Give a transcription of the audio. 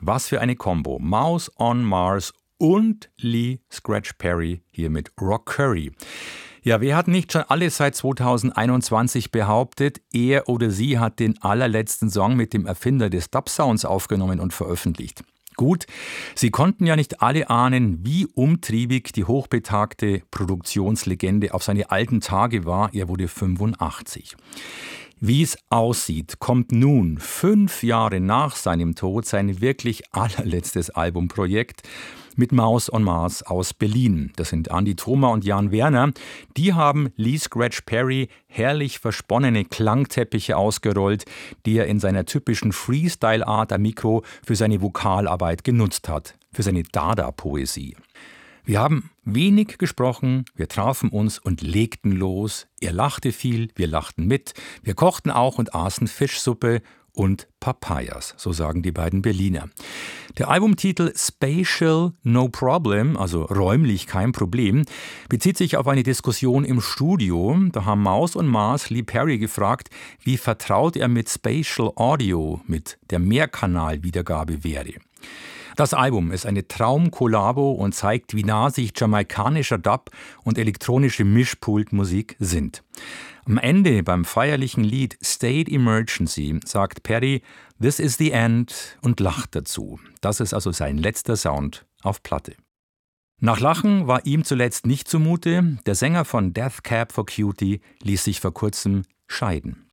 Was für eine Combo. Mouse on Mars und Lee Scratch Perry hier mit Rock Curry. Ja, wer hat nicht schon alles seit 2021 behauptet, er oder sie hat den allerletzten Song mit dem Erfinder des Dub-Sounds aufgenommen und veröffentlicht. Gut, sie konnten ja nicht alle ahnen, wie umtriebig die hochbetagte Produktionslegende auf seine alten Tage war. Er wurde 85. Wie es aussieht, kommt nun 5 Jahre nach seinem Tod sein wirklich allerletztes Albumprojekt mit Mouse on Mars aus Berlin. Das sind Andi Thoma und Jan Werner. Die haben Lee Scratch Perry herrlich versponnene Klangteppiche ausgerollt, die er in seiner typischen Freestyle-Art am Mikro für seine Vokalarbeit genutzt hat, für seine Dada-Poesie. Wir haben wenig gesprochen, wir trafen uns und legten los. Er lachte viel, wir lachten mit. Wir kochten auch und aßen Fischsuppe und Papayas, so sagen die beiden Berliner. Der Albumtitel Spatial No Problem, also räumlich kein Problem, bezieht sich auf eine Diskussion im Studio. Da haben Mouse und Mars Lee Perry gefragt, wie vertraut er mit Spatial Audio, mit der Mehrkanalwiedergabe wäre. Das Album ist eine Traumkollabo und zeigt, wie nah sich jamaikanischer Dub und elektronische Mischpultmusik sind. Am Ende beim feierlichen Lied State Emergency sagt Perry, "This is the end" und lacht dazu. Das ist also sein letzter Sound auf Platte. Nach Lachen war ihm zuletzt nicht zumute. Der Sänger von Death Cab for Cutie ließ sich vor kurzem scheiden.